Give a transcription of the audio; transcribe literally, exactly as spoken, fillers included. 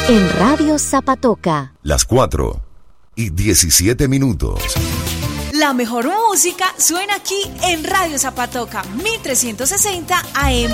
En Radio Zapatoca. Las cuatro y diecisiete minutos. La mejor música suena aquí en Radio Zapatoca, mil trescientos sesenta A M.